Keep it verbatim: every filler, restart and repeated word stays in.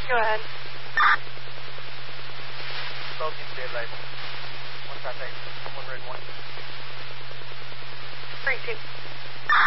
Go ahead. Bogey dead label. One citation. One red one. Three two.